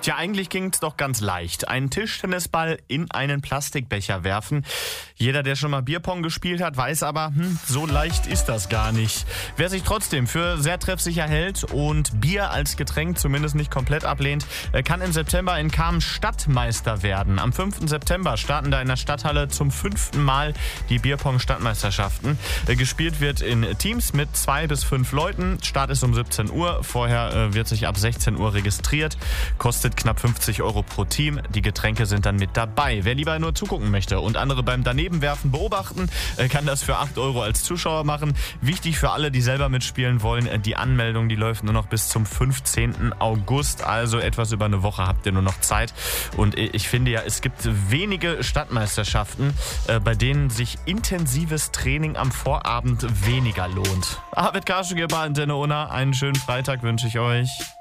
Tja, eigentlich ging es doch ganz leicht. Einen Tischtennisball in einen Plastikbecher werfen. Jeder, der schon mal Bierpong gespielt hat, weiß aber, so leicht ist das gar nicht. Wer sich trotzdem für sehr treffsicher hält und Bier als Getränk zumindest nicht komplett ablehnt, kann im September in Kamen Stadtmeister werden. Am 5. September starten da in der Stadthalle zum 5. Mal die Bierpong-Stadtmeisterschaften. Gespielt wird in Teams mit 2 bis 5 Leuten. Start ist um 17 Uhr. Vorher wird sich ab 16 Uhr registriert. Kostet knapp 50 € pro Team. Die Getränke sind dann mit dabei. Wer lieber nur zugucken möchte und andere beim Danebenwerfen beobachten, kann das für 8 € als Zuschauer machen. Wichtig für alle, die selber mitspielen wollen, die Anmeldung, die läuft nur noch bis zum 15. August. Also etwas über eine Woche habt ihr nur noch Zeit. Und ich finde ja, es gibt wenige Stadtmeisterschaften, bei denen sich intensives Training am Vorabend weniger lohnt. Arvid Karschengeber, Antenne Unna. Einen schönen Freitag wünsche ich euch.